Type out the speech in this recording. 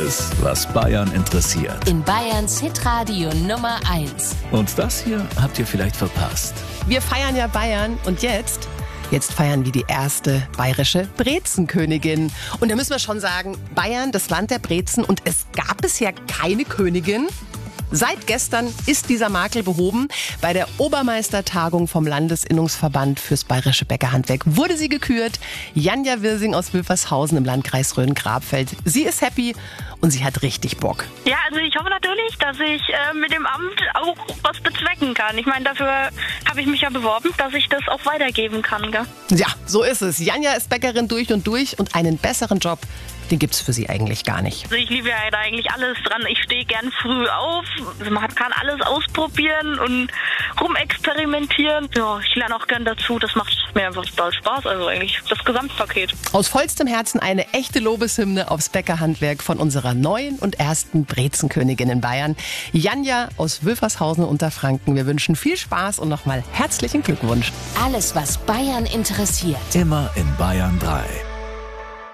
Alles, was Bayern interessiert. In Bayerns Hitradio Nummer 1. Und das hier habt ihr vielleicht verpasst. Wir feiern ja Bayern und jetzt feiern wir die erste bayerische Brezenkönigin. Und da müssen wir schon sagen, Bayern, das Land der Brezen, und es gab bisher keine Königin. Seit gestern ist dieser Makel behoben. Bei der Obermeistertagung vom Landesinnungsverband fürs bayerische Bäckerhandwerk wurde sie gekürt. Janja Wirsing aus Wülfershausen im Landkreis Rhön-Grabfeld. Sie ist happy und sie hat richtig Bock. Ja, also ich hoffe natürlich, dass ich mit dem Amt auch was bezwecken kann. Ich meine, dafür habe ich mich ja beworben, dass ich das auch weitergeben kann. Gell? Ja, so ist es. Janja ist Bäckerin durch und einen besseren Job, den gibt's für sie eigentlich gar nicht. Also ich liebe ja da eigentlich alles dran. Ich stehe gern früh auf. Also man kann alles ausprobieren und rumexperimentieren. Ja, ich lerne auch gern dazu. Das macht mir einfach total Spaß. Also eigentlich das Gesamtpaket. Aus vollstem Herzen eine echte Lobeshymne aufs Bäckerhandwerk von unserer neuen und ersten Brezenkönigin in Bayern, Janja aus Wülfershausen unter Franken. Wir wünschen viel Spaß und nochmal herzlichen Glückwunsch. Alles, was Bayern interessiert. Immer in Bayern 3.